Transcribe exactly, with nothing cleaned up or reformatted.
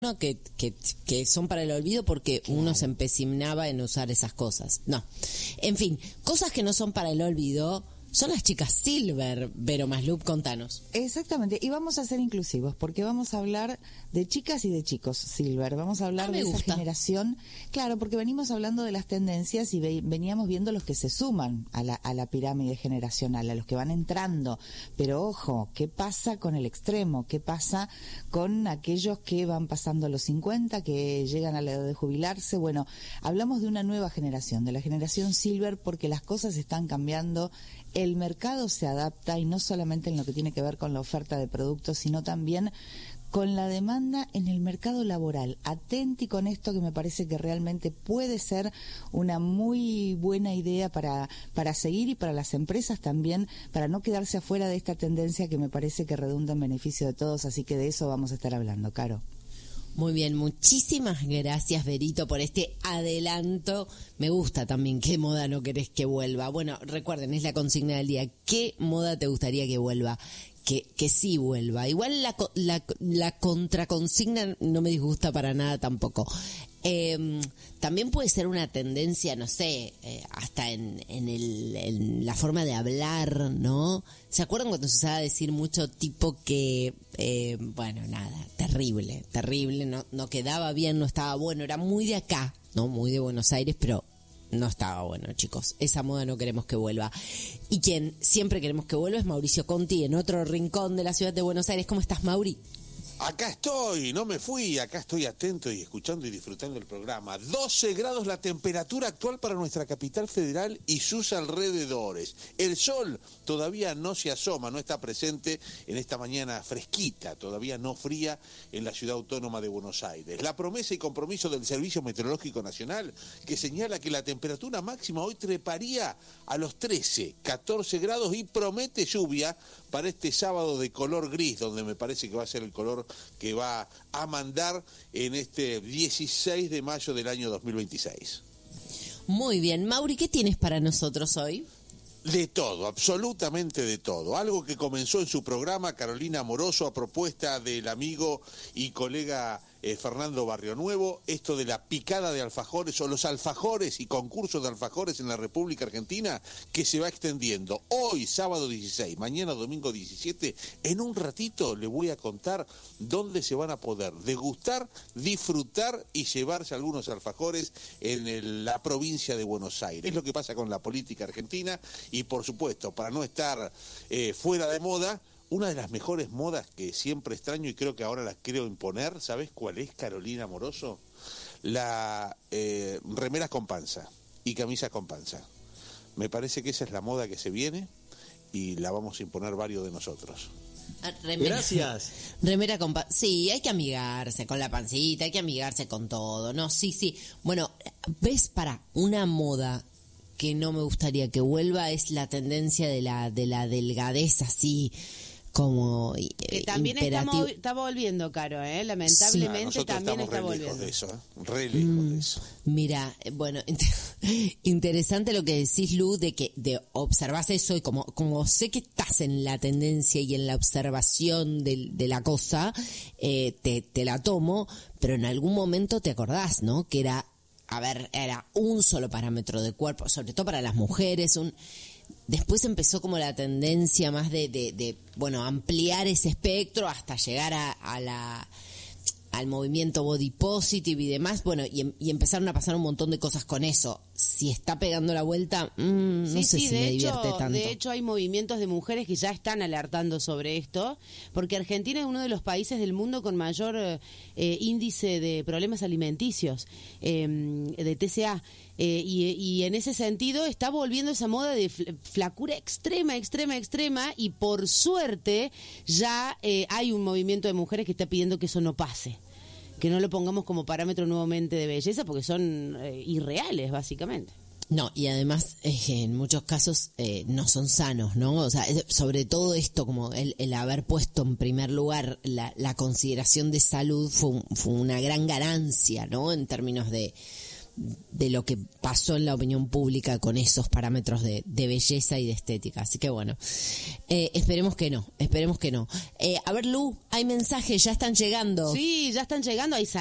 No, que, que, que son para el olvido porque claro. uno se empecinaba en usar esas cosas. No. En fin, cosas que no son para el olvido son las chicas Silver. Vero Maslup, contanos. Exactamente, y vamos a ser inclusivos porque vamos a hablar de chicas y de chicos Silver. Vamos a hablar ah, de esa gusta. generación. Claro, porque venimos hablando de las tendencias y ve, veníamos viendo los que se suman a la, a la pirámide generacional, a los que van entrando. Pero ojo, ¿qué pasa con el extremo? ¿Qué pasa con aquellos que van pasando los cincuenta, que llegan a la edad de jubilarse? Bueno, hablamos de una nueva generación, de la generación Silver, porque las cosas están cambiando. El mercado se adapta, y no solamente en lo que tiene que ver con la oferta de productos, sino también con la demanda en el mercado laboral. Atenti con esto, que me parece que realmente puede ser una muy buena idea para, para seguir, y para las empresas también, para no quedarse afuera de esta tendencia que me parece que redunda en beneficio de todos. Así que de eso vamos a estar hablando, Caro. Muy bien, muchísimas gracias, Verito, por este adelanto. Me gusta también, ¿qué moda no querés que vuelva? Bueno, recuerden, es la consigna del día. ¿Qué moda te gustaría que vuelva? Que, que sí vuelva. Igual la, la, la contraconsigna no me disgusta para nada tampoco. Eh, también puede ser una tendencia, no sé, eh, hasta en, en, el, en la forma de hablar, ¿no? ¿Se acuerdan cuando se usaba decir mucho tipo que, eh, bueno, nada, terrible, terrible, no, no quedaba bien, no estaba bueno, era muy de acá, ¿no? Muy de Buenos Aires, pero no estaba bueno, chicos. Esa moda no queremos que vuelva. Y quien siempre queremos que vuelva es Mauricio Conti, en otro rincón de la ciudad de Buenos Aires. ¿Cómo estás, Mauri? Acá estoy, no me fui, acá estoy atento y escuchando y disfrutando el programa. doce grados la temperatura actual para nuestra capital federal y sus alrededores. El sol todavía no se asoma, no está presente en esta mañana fresquita, todavía no fría en la ciudad autónoma de Buenos Aires. La promesa y compromiso del Servicio Meteorológico Nacional, que señala que la temperatura máxima hoy treparía a los trece, catorce grados y promete lluvia para este sábado de color gris, donde me parece que va a ser el color que va a mandar en este dieciséis de mayo del año dos mil veintiséis. Muy bien, Mauri, ¿qué tienes para nosotros hoy? De todo, absolutamente de todo. Algo que comenzó en su programa Carolina Amoroso a propuesta del amigo y colega eh, Fernando Barrionuevo, esto de la picada de alfajores o los alfajores y concursos de alfajores en la República Argentina, que se va extendiendo. Hoy, sábado dieciséis, mañana domingo diecisiete, en un ratito le voy a contar dónde se van a poder degustar, disfrutar y llevarse algunos alfajores en el, la provincia de Buenos Aires. Es lo que pasa con la política argentina. Y por supuesto, para no estar eh, fuera de moda, una de las mejores modas que siempre extraño y creo que ahora las quiero imponer, ¿sabes cuál es, Carolina Amoroso? La eh, remeras con panza y camisas con panza. Me parece que esa es la moda que se viene y la vamos a imponer varios de nosotros. Ah, remera, Gracias. Remera con pan. Sí, hay que amigarse con la pancita, hay que amigarse con todo. No, sí, sí. Bueno, ¿ves? Para una moda que no me gustaría que vuelva es la tendencia de la de la delgadez así como eh, que también está, movi- está volviendo, Caro, ¿eh? Lamentablemente sí, también está re volviendo. De eso, ¿eh? Re lejos mm, de eso. Mira, bueno, interesante lo que decís, Lu, de que de observás eso y como como sé que estás en la tendencia y en la observación de, de la cosa, eh, te, te la tomo, pero en algún momento te acordás, ¿no? Que era A ver, era un solo parámetro de cuerpo, sobre todo para las mujeres. Un... Después empezó como la tendencia más de, de, de bueno, ampliar ese espectro hasta llegar a, a la al movimiento body positive y demás. Bueno, y, y empezaron a pasar un montón de cosas con eso. Si está pegando la vuelta, mmm, no sí, sé sí, si de me hecho, divierte tanto. De hecho, hay movimientos de mujeres que ya están alertando sobre esto, porque Argentina es uno de los países del mundo con mayor eh, índice de problemas alimenticios, eh, de T C A. Eh, y, y en ese sentido está volviendo esa moda de flacura extrema, extrema, extrema, y por suerte ya eh, hay un movimiento de mujeres que está pidiendo que eso no pase, que no lo pongamos como parámetro nuevamente de belleza, porque son eh, irreales, básicamente. No, y además eh, en muchos casos eh, no son sanos, ¿no? O sea, sobre todo esto, como el, el haber puesto en primer lugar la, la consideración de salud fue, un, fue una gran ganancia, ¿no? En términos de de lo que pasó en la opinión pública con esos parámetros de, de belleza y de estética. Así que bueno, eh, esperemos que no, esperemos que no. Eh, a ver, Lu, hay mensajes, ya están llegando. Sí, ya están llegando, hay